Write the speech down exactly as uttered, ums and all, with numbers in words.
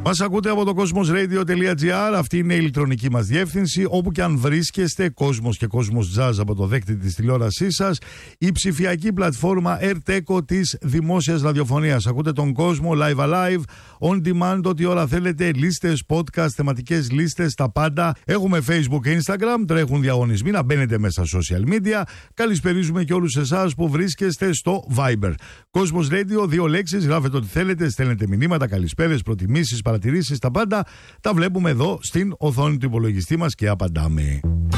Μας ακούτε από το cosmosradio.gr. Αυτή είναι η ηλεκτρονική μας διεύθυνση. Όπου και αν βρίσκεστε, Cosmos και Cosmos Jazz από το δέκτη της τηλεόρασής σας, η ψηφιακή πλατφόρμα AirTeco της δημόσιας ραδιοφωνίας. Ακούτε τον κόσμο live alive, on demand, ό,τι ώρα θέλετε, λίστες, podcast, θεματικές λίστες, τα πάντα. Έχουμε Facebook και Instagram, τρέχουν διαγωνισμοί, να μπαίνετε μέσα στα social media. Καλησπερίζουμε και όλους εσάς που βρίσκεστε στο Viber. Cosmos Radio, δύο λέξεις, γράφετε ό,τι θέλετε, στέλνετε μηνύματα, καλησπέρες, προτιμήσεις, παρατηρήσεις, τα πάντα τα βλέπουμε εδώ στην οθόνη του υπολογιστή μας και απαντάμε.